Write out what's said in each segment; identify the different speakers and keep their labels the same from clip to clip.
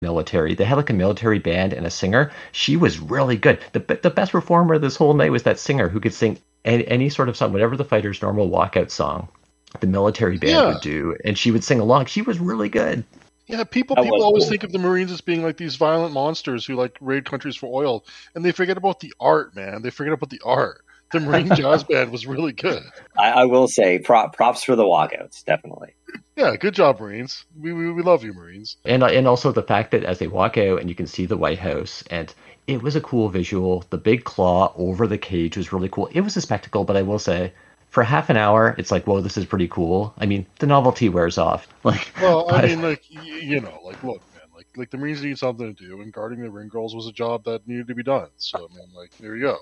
Speaker 1: military. They had like a military band and a singer. She was really good. The best performer this whole night was that singer who could sing any sort of song, whatever the fighter's normal walkout song, the military band
Speaker 2: Yeah,
Speaker 1: would do, and she would sing along. She was really good.
Speaker 2: yeah. People
Speaker 3: That
Speaker 2: people
Speaker 3: was
Speaker 2: always
Speaker 3: cool.
Speaker 2: think of the Marines as being like these violent monsters who like raid countries for oil, and they forget about the art, man. They forget about the art. The Marine Jazz Band was really good.
Speaker 3: I will say props for the walkouts, definitely.
Speaker 2: Yeah, good job, Marines. We love you, Marines.
Speaker 1: And also the fact that as they walk out and you can see the White House, and it was a cool visual. The big claw over the cage was really cool. It was a spectacle, but I will say, for half an hour, it's like, whoa, this is pretty cool. I mean, the novelty wears off. Like,
Speaker 2: Well, I
Speaker 1: but
Speaker 2: mean, like like look, man, like the Marines need something to do, and guarding the ring girls was a job that needed to be done. So I mean, like there you go.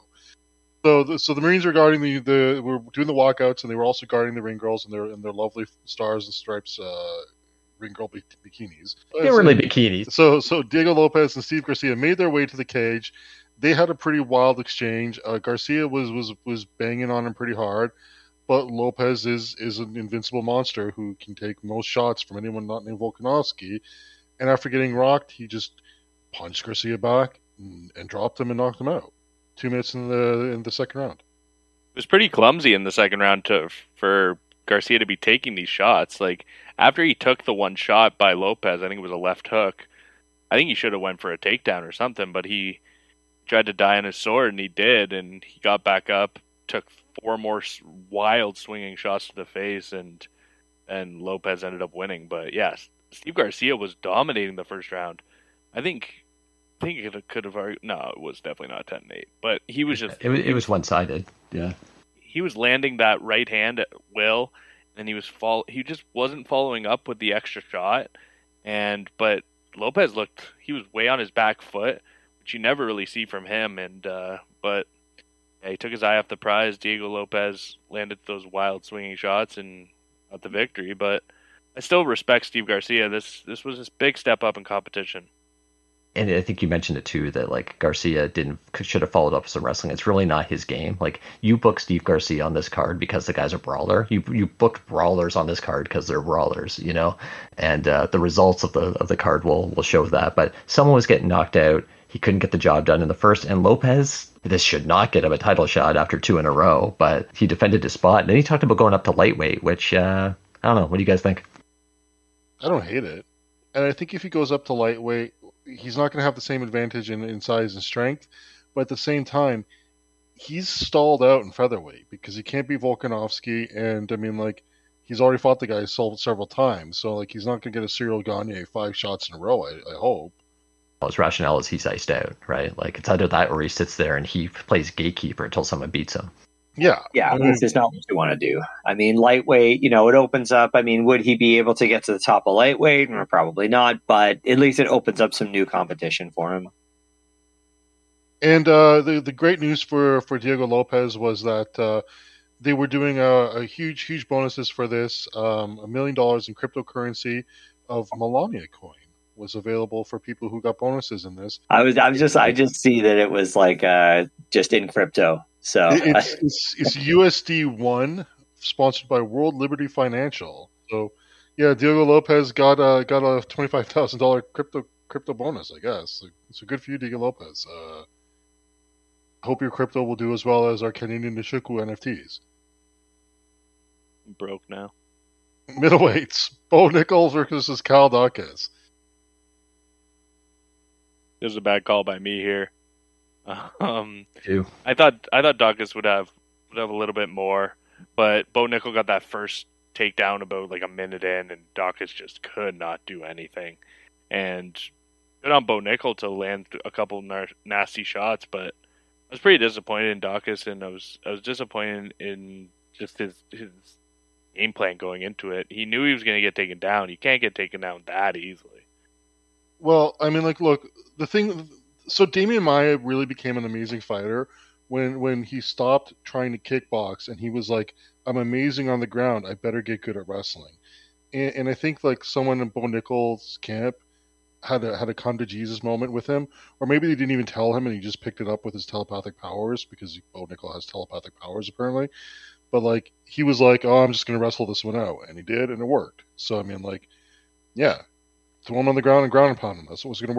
Speaker 2: So the Marines were guarding the were doing the walkouts, and they were also guarding the ring girls and their lovely stars and stripes ring girl bikinis.
Speaker 1: they were in the bikinis.
Speaker 2: So Diego Lopez and Steve Garcia made their way to the cage. They had a pretty wild exchange. Garcia was banging on him pretty hard, but Lopez is an invincible monster who can take most shots from anyone not named Volkanovski. And after getting rocked, he just punched Garcia back and dropped him and knocked him out. 2 minutes in the second round.
Speaker 4: It was pretty clumsy in the second round for Garcia to be taking these shots. Like after he took the one shot by Lopez, I think it was a left hook. I think he should have went for a takedown or something, but he tried to die on his sword, and he did, and he got back up, took four more wild swinging shots to the face, and Lopez ended up winning. But yes, Steve Garcia was dominating the first round. I think it could have already, no, it was definitely not 10-8, but he was just
Speaker 1: It was one sided. Yeah.
Speaker 4: he was landing that right hand at will, and he just wasn't following up with the extra shot, but Lopez he was way on his back foot, which you never really see from him, and but yeah, he took his eye off the prize. Diego Lopez landed those wild swinging shots and got the victory, but I still respect Steve Garcia. This was his big step up in competition.
Speaker 1: And I think you mentioned it too that like Garcia should have followed up with some wrestling. It's really not his game. Like you book Steve Garcia on this card because the guy's a brawler. You booked brawlers on this card because they're brawlers, you know. And the results of the card will show that. But someone was getting knocked out. He couldn't get the job done in the first. And Lopez, this should not get him a title shot after two in a row, but he defended his spot. And then he talked about going up to lightweight, which I don't know. What do you guys think?
Speaker 2: I don't hate it. And I think if he goes up to lightweight, he's not going to have the same advantage in size and strength. But at the same time, he's stalled out in featherweight because he can't be Volkanovski. And I mean, like, he's already fought the guy several times. So, like, he's not going to get a Cyril Gagne 5 shots in a row, I hope.
Speaker 1: His rationale is he's iced out, right? Like it's either that or he sits there and he plays gatekeeper until someone beats him.
Speaker 2: Yeah.
Speaker 3: Yeah, this is not what you want to do. I mean, lightweight, it opens up. I mean, would he be able to get to the top of lightweight? Probably not, but at least it opens up some new competition for him.
Speaker 2: And the great news for Diego Lopez was that they were doing a huge bonuses for this. $1 million in cryptocurrency of Melania coin was available for people who got bonuses in this.
Speaker 3: I just see that it was like just in crypto. So
Speaker 2: it's USD1, sponsored by World Liberty Financial. So yeah, Diego Lopez got a $25,000 crypto bonus, I guess. So good for you, Diego Lopez. Hope your crypto will do as well as our Canadian Nishiku NFTs.
Speaker 4: I'm broke now.
Speaker 2: Middleweights: Bo Nickal versus Kyle Dawkins.
Speaker 4: This is a bad call by me here.
Speaker 1: Ew.
Speaker 4: I thought Dawkins would have a little bit more, but Bo Nickal got that first takedown about like a minute in, and Dawkins just could not do anything. And good on Bo Nickal to land a couple nasty shots, but I was pretty disappointed in Dawkins, and I was disappointed in just his game plan going into it. He knew he was going to get taken down. You can't get taken down that easily.
Speaker 2: Well, I mean, like, look, the thing. So Damian Maia really became an amazing fighter when he stopped trying to kickbox and he was like, "I'm amazing on the ground. I better get good at wrestling." And I think like someone in Bo Nickal's camp had a come to Jesus moment with him, or maybe they didn't even tell him and he just picked it up with his telepathic powers because Bo Nickal has telepathic powers apparently. But like he was like, "Oh, I'm just gonna wrestle this one out," and he did, and it worked. So I mean, like, yeah. throw him on the ground and pound him. That's what was going to